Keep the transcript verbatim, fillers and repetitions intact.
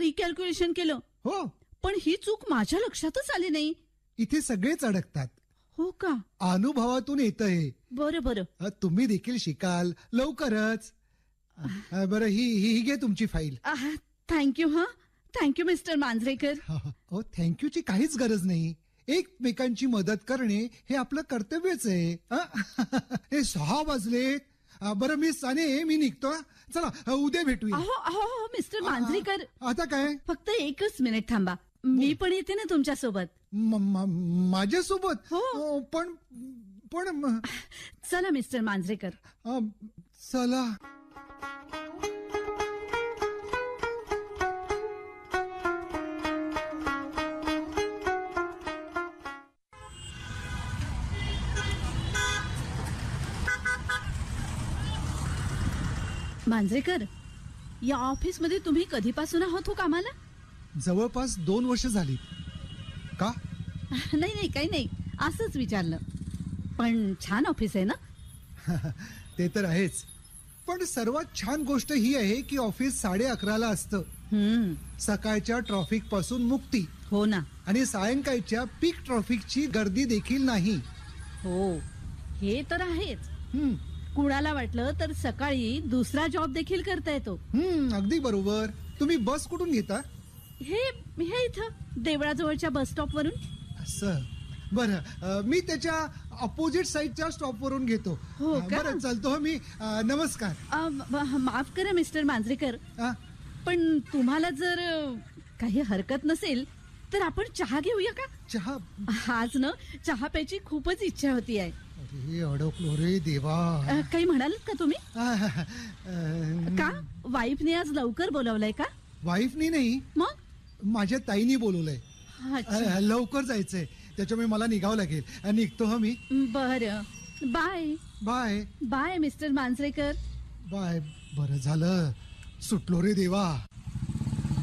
रिकॅल्क्युलेशन केलं. हो, पण ही चूक माझ्या लक्षातच आली नाही. इथे सगळेच अडकतात. हो का? अनुभवातून येतं हे. बरं बरं. अ, तुम्ही देखील शिकाल लवकरच. अ, बरं ही ही ही घे तुमची फाईल. थँक्यू. हा, थँक्यू मिस्टर मांजरेकर. हो, थँक्यूची काहीच गरज नाही. एकमेकांची मदत करणे हे आपलं कर्तव्यच आहे. अ, हे सहा वाजलेत. अ, बरं मी साने मी निघतो. चला अ, उद्या भेटूया. अहो अहो मिस्टर मांजरेकर, आता काय? फक्त एकच मिनिट थांबा. मी पण येते ना तुमच्या सोबत. माझ्यासोबत? हो. पण पण चला मिस्टर मांजरेकर. अ, चला. मांजरेकर, या ऑफिस मध्ये तुम्ही कधीपासून आहोत हो कामाला? जवळपास दोन वर्ष झाली. का? नाही नाही, काही नाही, असंच विचारलं. पण छान ऑफिस आहे ना? ते तर आहेच. पण सर्वात छान गोष्ट ही आहे की ऑफिस साडे अकराला असतं. हम्म. सकाळच्या ट्रॉफिक पासून मुक्ती. हो ना. आणि सायंकाळच्या पीक ट्रॉफिकची गर्दी देखील नाही. हो, हे तर आहेच. हम्म कुणाला वाटलं तर सकाळी दुसरा जॉब देखील करता येतो. हम्म अगदी बरोबर. तुम्ही बस कुठून घेता? हे हे इथं देवळाजवळच्या बस स्टॉप वरून. असं. बरं, अ, मी त्याच्या अपोजिट साइडच्या स्टॉप वरून घेतो. हो का? बरं, चालतो मी. अ, नमस्कार. अ, ब- माफ करा मिस्टर मांजरेकर, अ, पण तुम्हाला जर अ, काही हरकत नसेल तर आपण चहा घेऊया का? चहा? आज ना चहा प्यायची खूपच इच्छा होती आहे. अरे अडकलो रे देवा. अ, काही म्हणालात का तुम्ही? अ, अ, का वाईफने आज लवकर बोलवलंय का? वाईफनी नाही, मग? माझ्या ताईनी बोलवलंय. अच्छा. अ, लवकर जायचंय, त्याच्यामुळे मला निघावं लागेल. अ, निघतो हा मी. बरं, bye. Bye. Bye mister Manjrekar. Bye. बरं झालं, सुटलो रे देवा.